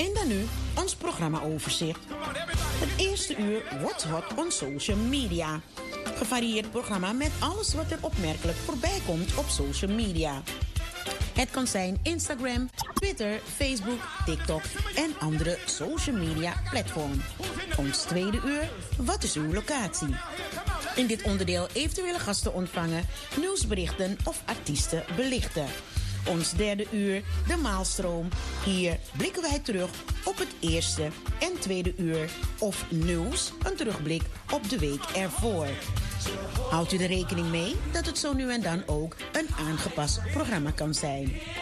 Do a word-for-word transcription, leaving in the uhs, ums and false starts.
En dan nu ons programmaoverzicht. Het eerste uur wordt hot on social media. Gevarieerd programma met alles wat er opmerkelijk voorbij komt op social media. Het kan zijn Instagram, Twitter, Facebook, TikTok en andere social media platforms. Ons tweede uur, wat is uw locatie? In dit onderdeel eventuele gasten ontvangen, nieuwsberichten of artiesten belichten. Ons derde uur, de maalstroom. Hier blikken wij terug op het eerste en tweede uur of nieuws, een terugblik op de week ervoor. Houdt u er rekening mee dat het zo nu en dan ook een aangepast programma kan zijn.